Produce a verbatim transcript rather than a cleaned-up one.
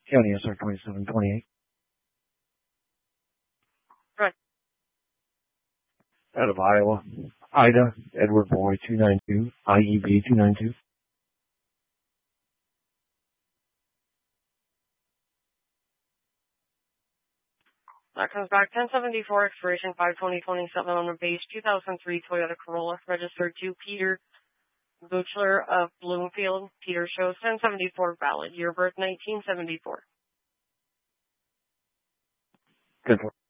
County S R twenty-seven twenty-eight. Right. Out of Iowa. Ida, Edward Boy two nine two, I E B two nine two. That comes back ten seventy-four, expiration five twenty twenty-seven on the base, two thousand three Toyota Corolla, registered to Peter Buchler of Bloomfield. Peter shows ten seventy-four valid. Year birth nineteen seventy-four. Good.